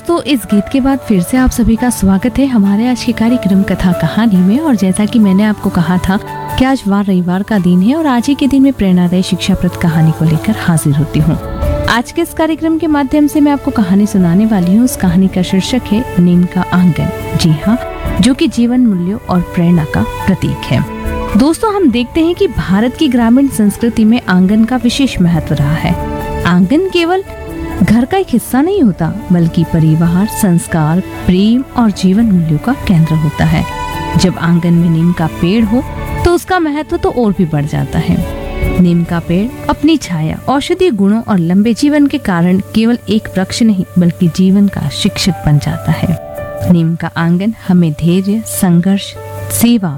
दोस्तों, इस गीत के बाद फिर से आप सभी का स्वागत है हमारे आज के कार्यक्रम कथा कहानी में। और जैसा कि मैंने आपको कहा था कि आज वार रविवार का दिन है और आज ही के दिन में प्रेरणादायी शिक्षाप्रद कहानी को लेकर हाजिर होती हूँ। आज के इस कार्यक्रम के माध्यम से मैं आपको कहानी सुनाने वाली हूँ। उस कहानी का शीर्षक है नीम का आंगन। जी हाँ, जो कि जीवन मूल्यों और प्रेरणा का प्रतीक है। दोस्तों, हम देखते हैं कि भारत की ग्रामीण संस्कृति में आंगन का विशेष महत्व रहा है। आंगन केवल घर का एक हिस्सा नहीं होता, बल्कि परिवार, संस्कार, प्रेम और जीवन मूल्यों का केंद्र होता है। जब आंगन में नीम का पेड़ हो तो उसका महत्व तो और भी बढ़ जाता है। नीम का पेड़ अपनी छाया, औषधीय गुणों और लंबे जीवन के कारण केवल एक वृक्ष नहीं, बल्कि जीवन का शिक्षक बन जाता है। नीम का आंगन हमें धैर्य, संघर्ष, सेवा,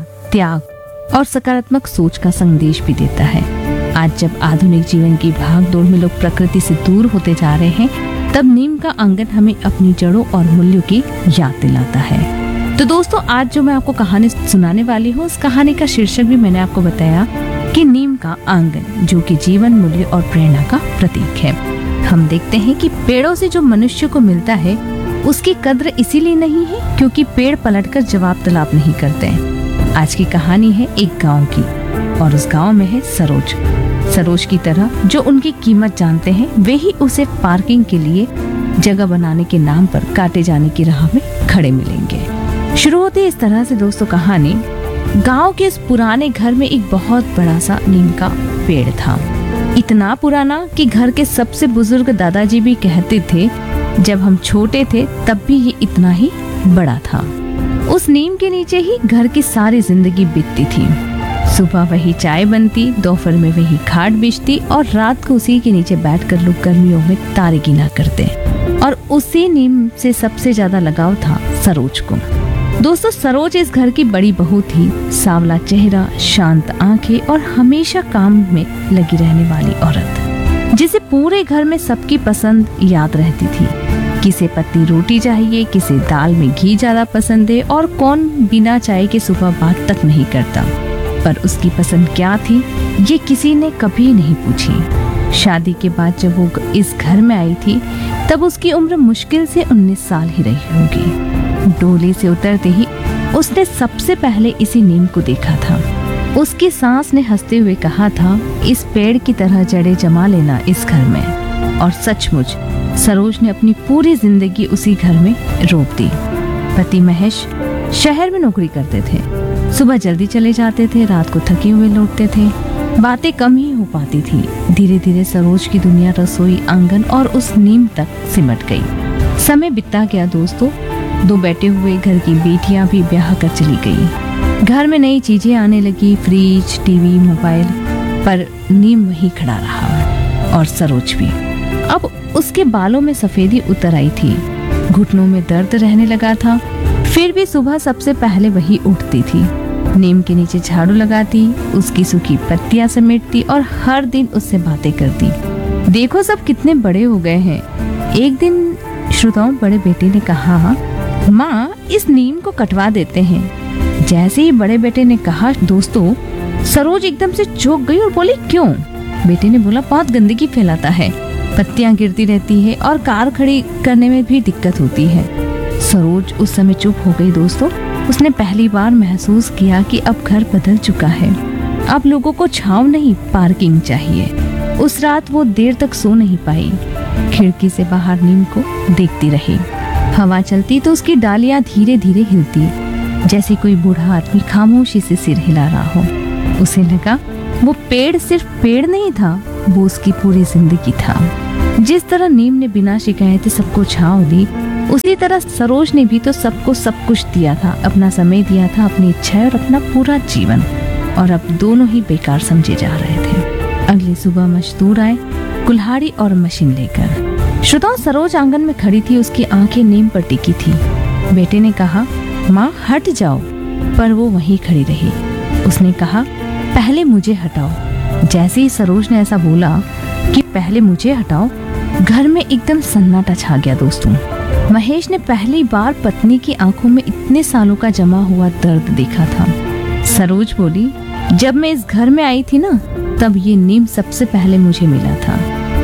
त्याग और सकारात्मक सोच का संदेश भी देता है। आज जब आधुनिक जीवन की भागदौड़ में लोग प्रकृति से दूर होते जा रहे हैं, तब नीम का आंगन हमें अपनी जड़ों और मूल्यों की याद दिलाता है। तो दोस्तों, आज जो मैं आपको कहानी सुनाने वाली हूँ, उस कहानी का शीर्षक भी मैंने आपको बताया कि नीम का आंगन, जो कि जीवन मूल्य और प्रेरणा का प्रतीक है। हम देखते हैं कि पेड़ों से जो मनुष्य को मिलता है उसकी कद्र इसीलिए नहीं है क्योंकि पेड़ पलटकर जवाब तलब नहीं करते। आज की कहानी है एक गाँव की और उस गांव में है सरोज। सरोज की तरह जो उनकी कीमत जानते हैं, वे ही उसे पार्किंग के लिए जगह बनाने के नाम पर काटे जाने की राह में खड़े मिलेंगे। शुरू होती है इस तरह से दोस्तों कहानी। गांव के इस पुराने घर में एक बहुत बड़ा सा नीम का पेड़ था। इतना पुराना कि घर के सबसे बुजुर्ग दादाजी भी कहते थे जब हम छोटे थे तब भी ये इतना ही बड़ा था। उस नीम के नीचे ही घर की सारी जिंदगी बीतती थी। सुबह वही चाय बनती, दोपहर में वही खाट बिछती और रात को उसी के नीचे बैठकर लोग गर्मियों में तारे गिना करते। और उसी नीम से सबसे ज्यादा लगाव था सरोज को। दोस्तों, सरोज इस घर की बड़ी बहू थी। सांवला चेहरा, शांत आंखें और हमेशा काम में लगी रहने वाली औरत, जिसे पूरे घर में सबकी पसंद याद रहती थी। किसे पतली रोटी चाहिए, किसे दाल में घी ज्यादा पसंद है और कौन बिना चाय के सुबह बात तक नहीं करता। पर उसकी पसंद क्या थी, ये किसी ने कभी नहीं पूछी। शादी के बाद जब वो इस घर में आई थी तब उसकी उम्र मुश्किल से 19 साल ही रही होगी। डोली से उतरते ही उसने सबसे पहले इसी नीम को देखा था। उसकी सास ने हंसते हुए कहा था, इस पेड़ की तरह जड़ें जमा लेना इस घर में। और सचमुच सरोज ने अपनी पूरी जिंदगी उसी घर में रोक दी। पति महेश शहर में नौकरी करते थे। सुबह जल्दी चले जाते थे, रात को थके हुए लौटते थे। बातें कम ही हो पाती थी। धीरे धीरे सरोज की दुनिया रसोई, आंगन और उस नीम तक सिमट गई। समय बीतता गया दोस्तों। 2 बैठे हुए घर की बेटियां भी ब्याह कर चली गई। घर में नई चीजें आने लगी, फ्रिज, टीवी, मोबाइल। पर नीम वही खड़ा रहा और सरोज भी। अब उसके बालों में सफेदी उतर आई थी, घुटनों में दर्द रहने लगा था। फिर भी सुबह सबसे पहले वही उठती थी, नीम के नीचे झाड़ू लगाती, उसकी सूखी पत्तियां समेटती और हर दिन उससे बातें करती। देखो सब कितने बड़े हो गए हैं। एक दिन श्रोताओं बड़े बेटे ने कहा, माँ इस नीम को कटवा देते हैं। जैसे ही बड़े बेटे ने कहा दोस्तों, सरोज एकदम से चौंक गई और बोली, क्यों? बेटे ने बोला, बहुत गंदगी फैलाता है, पत्तियां गिरती रहती है और कार खड़ी करने में भी दिक्कत होती है। सरोज उस समय चुप हो गई दोस्तों। उसने पहली बार महसूस किया कि अब घर बदल चुका है। अब लोगों को छांव नहीं, पार्किंग चाहिए। उस रात वो देर तक सो नहीं पाई। खिड़की से बाहर नीम को देखती रही। हवा चलती तो उसकी डालियां धीरे धीरे हिलती, जैसे कोई बूढ़ा आदमी खामोशी से सिर हिला रहा हो। उसे लगा वो पेड़ सिर्फ पेड़ नहीं था, वो उसकी पूरी जिंदगी था। जिस तरह नीम ने बिना शिकायत सबको छांव दी, उसी तरह सरोज ने भी तो सबको सब कुछ दिया था। अपना समय दिया था, अपनी इच्छाएं और अपना पूरा जीवन। और अब दोनों ही बेकार समझे जा रहे थे। अगली सुबह मजदूर आए, कुल्हाड़ी और मशीन लेकर। श्रोताओं, सरोज आंगन में खड़ी थी, उसकी आंखें नीम पर टिकी थी। बेटे ने कहा, माँ हट जाओ, पर वो वहीं खड़ी रही। उसने कहा, पहले मुझे हटाओ। जैसे ही सरोज ने ऐसा बोला कि पहले मुझे हटाओ, घर में एकदम सन्नाटा छा गया दोस्तों। महेश ने पहली बार पत्नी की आंखों में इतने सालों का जमा हुआ दर्द देखा था। सरोज बोली, जब मैं इस घर में आई थी ना, तब ये नीम सबसे पहले मुझे मिला था। तुम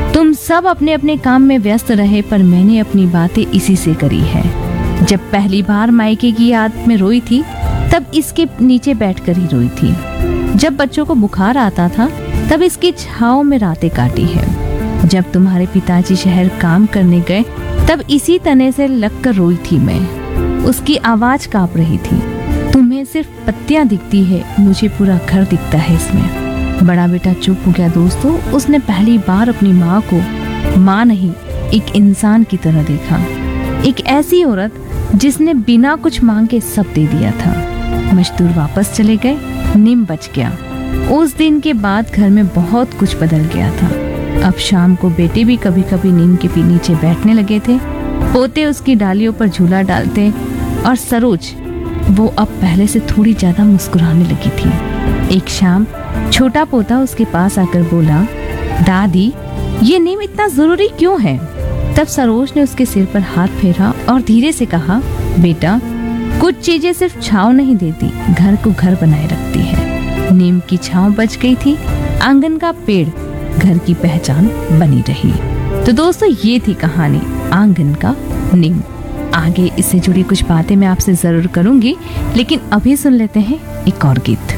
सब अपने अपने काम में व्यस्त रहे, पर मैंने अपनी बातें इसी से करी है। जब पहली बार मायके की याद में रोई थी, तब इसके नीचे बैठकर ही रोई थी। जब बच्चों को बुखार आता था, तब इसकी छांव में रातें काटी है। जब तुम्हारे पिताजी शहर काम करने गए, तब इसी तने से लगकर रोई थी मैं। उसकी आवाज कांप रही थी। तुम्हें सिर्फ पत्तियां दिखती है, मुझे पूरा घर दिखता है इसमें। बड़ा बेटा चुप हो गया दोस्तों। उसने पहली बार अपनी माँ को माँ नहीं, एक इंसान की तरह देखा। एक ऐसी औरत जिसने बिना कुछ मांगे सब दे दिया था। मजदूर वापस चले गए, नीम बच गया। उस दिन के बाद घर में बहुत कुछ बदल गया था। अब शाम को बेटे भी कभी कभी नीम के नीचे बैठने लगे थे। पोते उसकी डालियों पर झूला डालते और सरोज, वो अब पहले से थोड़ी ज्यादा मुस्कुराने लगी थी। एक शाम छोटा पोता उसके पास आकर बोला, दादी ये नीम इतना जरूरी क्यों है? तब सरोज ने उसके सिर पर हाथ फेरा और धीरे से कहा, बेटा कुछ चीजें सिर्फ छांव नहीं देती, घर को घर बनाए रखती है। नीम की छांव बच गई थी, आंगन का पेड़ घर की पहचान बनी रही। तो दोस्तों ये थी कहानी आंगन का नीम। आगे इससे जुड़ी कुछ बातें मैं आपसे जरूर करूंगी, लेकिन अभी सुन लेते हैं एक और गीत।